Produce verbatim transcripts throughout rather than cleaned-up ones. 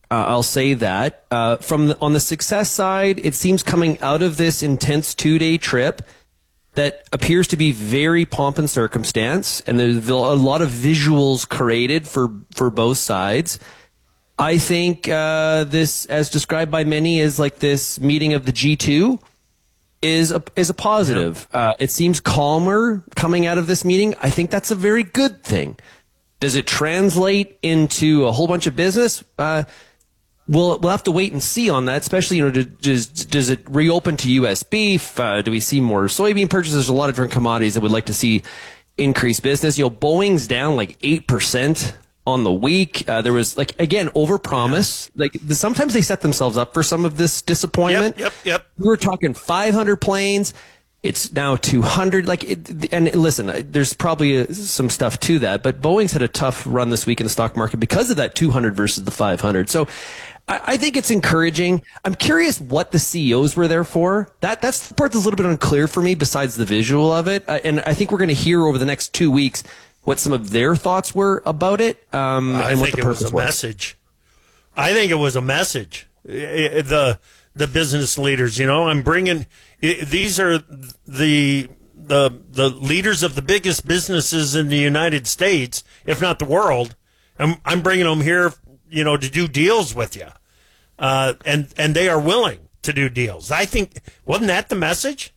Uh, I'll say that. Uh, from the, on the success side, it seems coming out of this intense two-day trip that appears to be very pomp and circumstance, and there's a lot of visuals created for, for both sides. I think uh, this, as described by many, is like this meeting of the G two is a, is a positive. Uh, it seems calmer coming out of this meeting. I think that's a very good thing. Does it translate into a whole bunch of business? Uh, we'll we'll have to wait and see on that. Especially, you know, does does it reopen to U S beef? Uh, do we see more soybean purchases? There's a lot of different commodities that would like to see increased business. You know, Boeing's down like eight percent on the week. Uh, there was like again overpromise. Like the, sometimes they set themselves up for some of this disappointment. Yep, yep, yep. We were talking five hundred planes. It's now two hundred. Like, it, and listen, there's probably some stuff to that, but Boeing's had a tough run this week in the stock market because of that two hundred versus the five hundred. So I, I think it's encouraging. I'm curious what the C E Os were there for. That That's the part that's a little bit unclear for me besides the visual of it. I, and I think we're going to hear over the next two weeks what some of their thoughts were about it. Um, I and think what the it was purpose a was. message. I think it was a message. I- I- the the business leaders, you know, I'm bringing. I- these are the the the leaders of the biggest businesses in the United States, if not the world. I'm I'm bringing them here, you know, to do deals with you, uh, and and they are willing to do deals. I think wasn't that the message?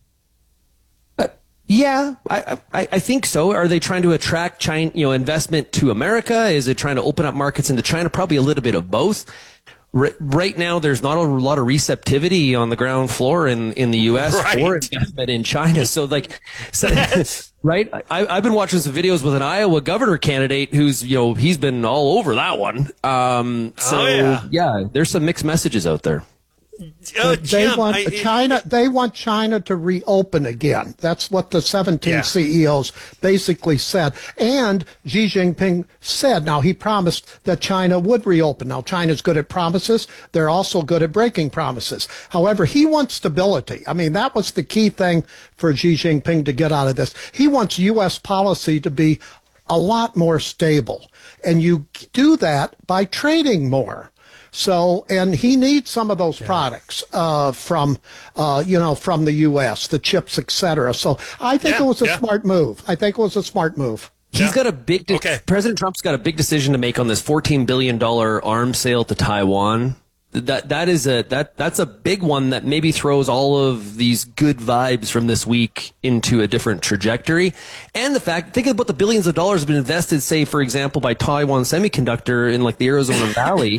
Yeah, I, I I think so. Are they trying to attract China, you know, investment to America? Is it trying to open up markets into China? Probably a little bit of both. R- right now, there's not a lot of receptivity on the ground floor in, in the U S Right. for investment in China. So, like, so, right? I, I've been watching some videos with an Iowa governor candidate who's, you know, he's been all over that one. Um, so, Oh, yeah. yeah, there's some mixed messages out there. Uh, But they Jim, want I- China. They want China to reopen again. That's what the seventeen Yeah. C E Os basically said. And Xi Jinping said. Now he promised that China would reopen. Now China's good at promises. They're also good at breaking promises. However, he wants stability. I mean, that was the key thing for Xi Jinping to get out of this. He wants U S policy to be a lot more stable, and you do that by trading more. So, and he needs some of those products uh, from, uh, you know, from the U S, the chips, et cetera. So I think Yeah, it was a yeah. smart move. I think it was a smart move. He's Yeah. got a big, de- Okay. President Trump's got a big decision to make on this fourteen billion dollars arms sale to Taiwan. That, that is a, that, that's a big one that maybe throws all of these good vibes from this week into a different trajectory. And the fact, think about the billions of dollars have been invested, say, for example, by Taiwan Semiconductor in like the Arizona Valley.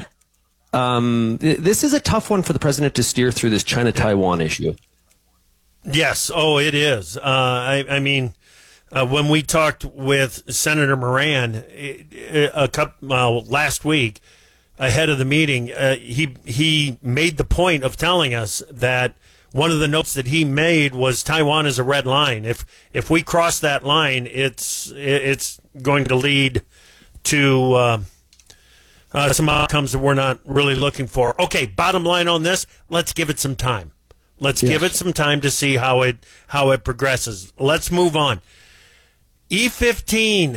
Um, th- this is a tough one for the president to steer through this China-Taiwan issue. Yes. Oh, it is. Uh, I, I mean, uh, when we talked with Senator Moran uh, a couple well, last week ahead of the meeting, uh, he he made the point of telling us that one of the notes that he made was Taiwan is a red line. If if we cross that line, it's it's going to lead to uh, uh, some outcomes that we're not really looking for. Okay, bottom line on this, let's give it some time. Let's Yes. give it some time to see how it how it progresses. Let's move on. E fifteen.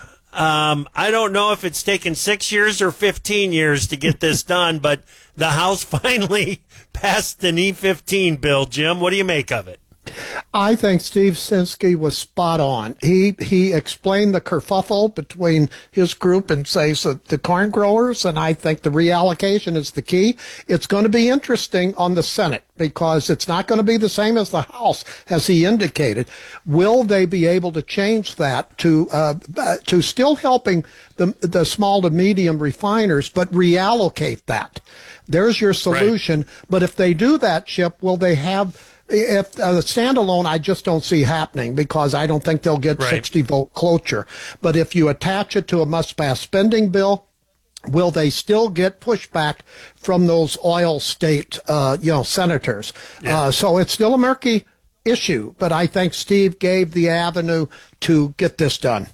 Um, I don't know if it's taken six years or fifteen years to get this done, but the House finally passed an E fifteen bill. Jim, what do you make of it? I think Steve Sinsky was spot on. He he explained the kerfuffle between his group and, say, so the corn growers, and I think the reallocation is the key. It's going to be interesting on the Senate because it's not going to be the same as the House, as he indicated. Will they be able to change that to uh, uh, to still helping the the small to medium refiners, but reallocate that? There's your solution. Right. But if they do that, Chip, will they have? If uh, standalone, I just don't see happening because I don't think they'll get Right. sixty vote cloture. But if you attach it to a must-pass spending bill, will they still get pushback from those oil state, uh, you know, senators? Yeah. Uh, so it's still a murky issue. But I think Steve gave the avenue to get this done.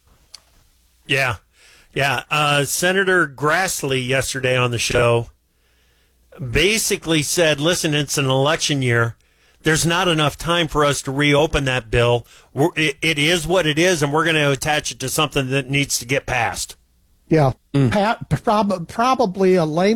Yeah, yeah. Uh, Senator Grassley yesterday on the show basically said, "Listen, it's an election year. There's not enough time for us to reopen that bill. We're, it, it is what it is, and we're going to attach it to something that needs to get passed." Yeah, mm. Pat, prob- probably a lame.